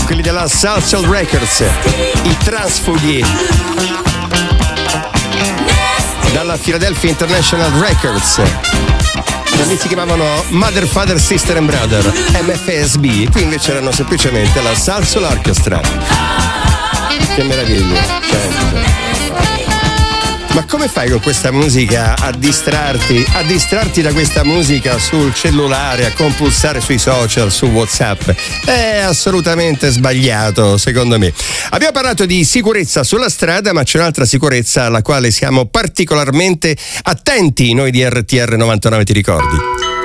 quelli della Salsoul Records, i Transfughi, dalla Philadelphia International Records. Lì si chiamavano Mother, Father, Sister and Brother, MFSB. Qui invece erano semplicemente la Salsoul Orchestra. Che meraviglia, certo. Ma come fai con questa musica a distrarti da questa musica sul cellulare, a compulsare sui social, su WhatsApp? È assolutamente sbagliato, secondo me. Abbiamo parlato di sicurezza sulla strada, ma c'è un'altra sicurezza alla quale siamo particolarmente attenti noi di RTR 99, ti ricordi?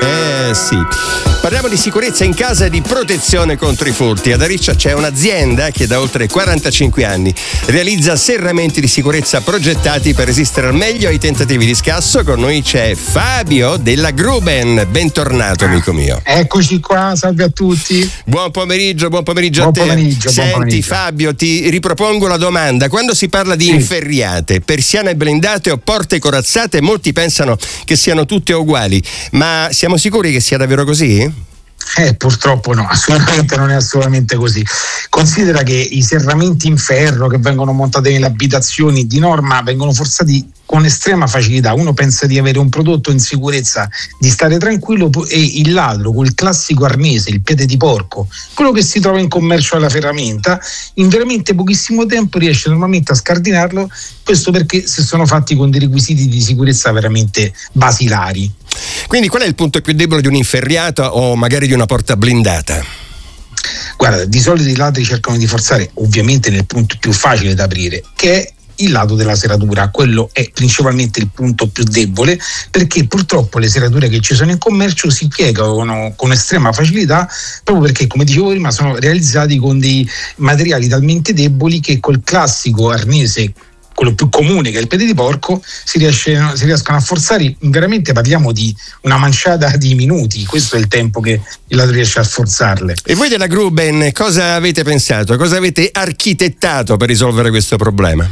Sì. Parliamo di sicurezza in casa e di protezione contro i furti. Ad Ariccia c'è un'azienda che da oltre 45 anni realizza serramenti di sicurezza progettati per resistere al meglio ai tentativi di scasso. Con noi c'è Fabio della Gruben. Bentornato, amico mio. Eccoci qua, salve a tutti. Buon pomeriggio a te. Senti, Fabio, ti ripropongo la domanda. Quando si parla di inferriate, persiane blindate o porte corazzate, molti pensano che siano tutte uguali, ma siamo sicuri che sia davvero così? Purtroppo no, assolutamente non è assolutamente così. Considera che i serramenti in ferro che vengono montati nelle abitazioni di norma vengono forzati con estrema facilità. Uno pensa di avere un prodotto in sicurezza, di stare tranquillo, e il ladro col classico arnese, il piede di porco, quello che si trova in commercio alla ferramenta, in veramente pochissimo tempo riesce normalmente a scardinarlo. Questo perché se sono fatti con dei requisiti di sicurezza veramente basilari. Quindi qual è il punto più debole di un'inferriata o magari di una porta blindata? Guarda, di solito i ladri cercano di forzare ovviamente nel punto più facile da aprire, che è il lato della serratura. Quello è principalmente il punto più debole, perché purtroppo le serrature che ci sono in commercio si piegano con estrema facilità, proprio perché, come dicevo prima, sono realizzati con dei materiali talmente deboli che col classico arnese, quello più comune che è il piede di porco, si riescono a forzare. Veramente parliamo di una manciata di minuti. Questo è il tempo che il ladro riesce a forzarle. E voi della Gruben cosa avete pensato? Cosa avete architettato per risolvere questo problema?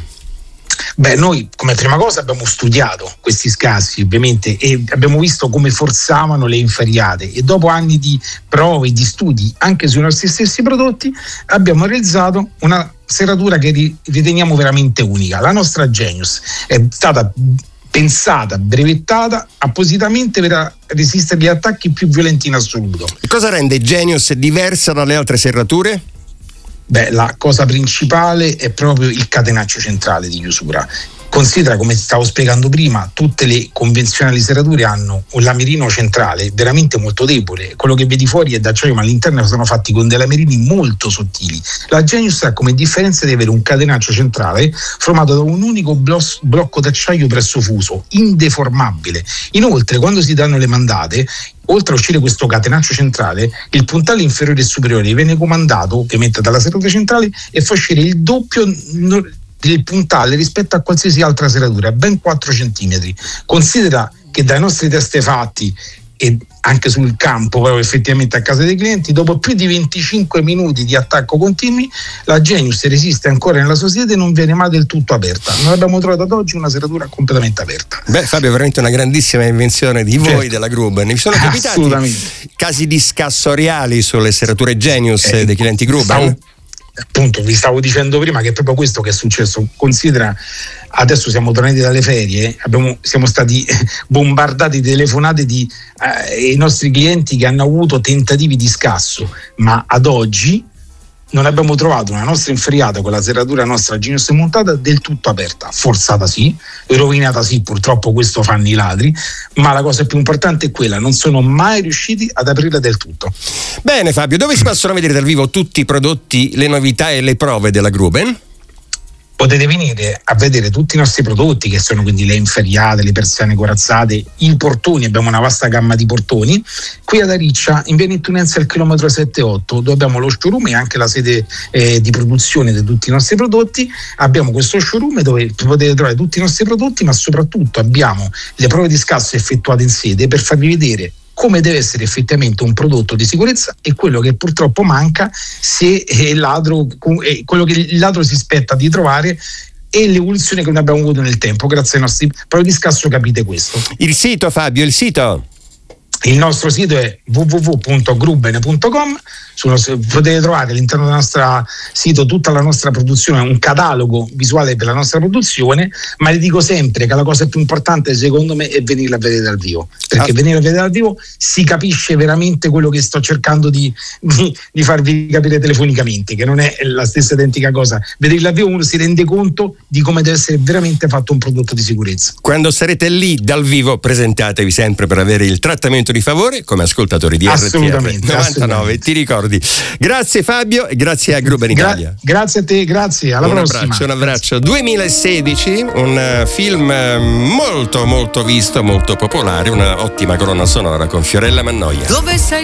Beh, noi come prima cosa abbiamo studiato questi scassi ovviamente e abbiamo visto come forzavano le inferriate, e dopo anni di prove e di studi anche sui nostri stessi prodotti abbiamo realizzato una serratura che riteniamo veramente unica. La nostra Genius è stata pensata, brevettata appositamente per resistere agli attacchi più violenti in assoluto. E cosa rende Genius diversa dalle altre serrature? Beh, la cosa principale è proprio il catenaccio centrale di chiusura. Considera, come stavo spiegando prima, tutte le convenzionali serrature hanno un lamerino centrale veramente molto debole. Quello che vedi fuori è d'acciaio, ma all'interno sono fatti con dei lamerini molto sottili. La Genius ha come differenza di avere un catenaccio centrale formato da un unico blocco d'acciaio presso fuso, indeformabile. Inoltre, quando si danno le mandate, oltre a uscire questo catenaccio centrale, il puntale inferiore e superiore viene comandato ovviamente dalla serratura centrale e fa uscire il doppio del puntale rispetto a qualsiasi altra serratura, ben 4 centimetri. Considera che dai nostri test fatti e anche sul campo, proprio effettivamente a casa dei clienti, dopo più di 25 minuti di attacco continui, la Genius resiste ancora nella sua sede e non viene mai del tutto aperta. Non abbiamo trovato ad oggi una serratura completamente aperta. Beh, Fabio, è veramente una grandissima invenzione di voi della Gruben. Vi sono capitati casi di scasso reali sulle serrature Genius dei clienti Gruben? Appunto, vi stavo dicendo prima che è proprio questo che è successo. Considera, adesso siamo tornati dalle ferie, siamo stati bombardati di telefonate di i nostri clienti che hanno avuto tentativi di scasso, ma ad oggi non abbiamo trovato una nostra inferriata con la serratura nostra Genius montata del tutto aperta, forzata sì, rovinata sì, purtroppo questo fanno i ladri, ma la cosa più importante è quella: non sono mai riusciti ad aprirla del tutto. Bene Fabio, dove si possono vedere dal vivo tutti i prodotti, le novità e le prove della Gruben? Potete venire a vedere tutti i nostri prodotti, che sono quindi le inferriate, le persiane corazzate, i portoni. Abbiamo una vasta gamma di portoni qui ad Ariccia, in via Nettunense al chilometro 7-8, dove abbiamo lo showroom e anche la sede di produzione di tutti i nostri prodotti. Abbiamo questo showroom dove potete trovare tutti i nostri prodotti, ma soprattutto abbiamo le prove di scasso effettuate in sede per farvi vedere come deve essere effettivamente un prodotto di sicurezza e quello che purtroppo manca se quello che il ladro si aspetta di trovare, e l'evoluzione che noi abbiamo avuto nel tempo. Grazie ai nostri prove di scasso capite questo. Il sito, Fabio, il sito? Il nostro sito è www.gruben.com. Potete trovare all'interno del nostro sito tutta la nostra produzione, un catalogo visuale per la nostra produzione, ma le dico sempre che la cosa più importante secondo me è venirla a vedere dal vivo, perché venire a vedere dal vivo si capisce veramente quello che sto cercando di farvi capire telefonicamente, che non è la stessa identica cosa. Vederla dal vivo uno si rende conto di come deve essere veramente fatto un prodotto di sicurezza. Quando sarete lì dal vivo presentatevi sempre per avere il trattamento di favore come ascoltatori di assolutamente, RTR 99, ti ricordi. Grazie Fabio e grazie a Gruben Italia. Grazie a te, grazie, alla prossima. Un abbraccio. 2016, un film molto molto visto, molto popolare, una ottima colonna sonora con Fiorella Mannoia. Dove sei?